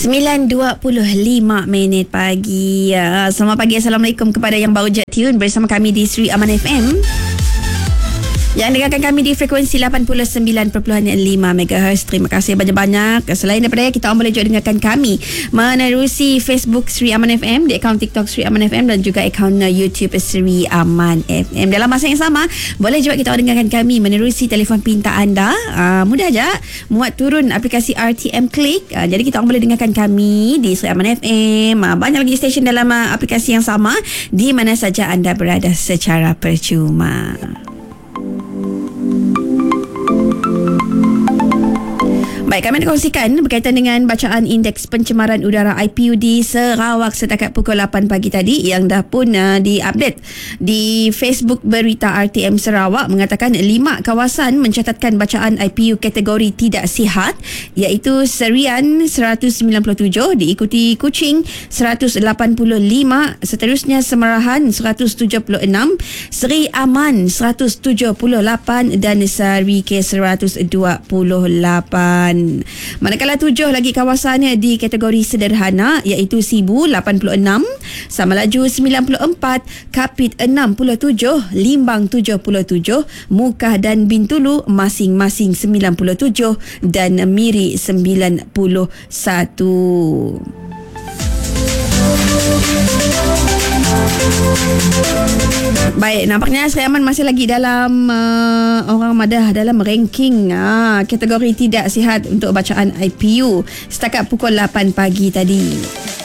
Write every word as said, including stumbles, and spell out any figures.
sembilan dua puluh lima minit pagi. Uh, selamat pagi, Assalamualaikum kepada yang baru je tune bersama kami di Sri Aman F M. Yang dengarkan kami di frekuensi lapan puluh sembilan perpuluhan lima megahertz. Terima kasih banyak-banyak. Selain daripada kita orang boleh juga dengarkan kami menerusi Facebook Sri Aman F M, di akaun TikTok Sri Aman F M dan juga akaun YouTube Sri Aman F M. Dalam masa yang sama, boleh juga kita orang dengarkan kami menerusi telefon pintar anda. Uh, mudah aja muat turun aplikasi R T M Click. Uh, jadi kita orang boleh dengarkan kami di Sri Aman F M. Uh, banyak lagi stesen dalam uh, aplikasi yang sama di mana saja anda berada secara percuma. Baik, kami nak kongsikan berkaitan dengan bacaan indeks pencemaran udara I P U di Sarawak setakat pukul lapan pagi tadi yang dah pun uh, diupdate di Facebook Berita R T M Sarawak, mengatakan lima kawasan mencatatkan bacaan I P U kategori tidak sihat, iaitu Serian seratus sembilan puluh tujuh, diikuti Kuching seratus lapan puluh lima, seterusnya Semarahan seratus tujuh puluh enam, Seri Aman seratus tujuh puluh lapan dan Sarike seratus dua puluh lapan. Manakala tujuh lagi kawasannya di kategori sederhana, iaitu Sibu lapan puluh enam, Samalaju sembilan puluh empat, Kapit enam puluh tujuh, Limbang tujuh puluh tujuh, Mukah dan Bintulu masing-masing sembilan puluh tujuh dan Miri sembilan puluh satu. Baik, nampaknya Sri Aman masih lagi dalam uh, orang madah dalam ranking uh, kategori tidak sihat untuk bacaan I P U setakat pukul lapan pagi tadi.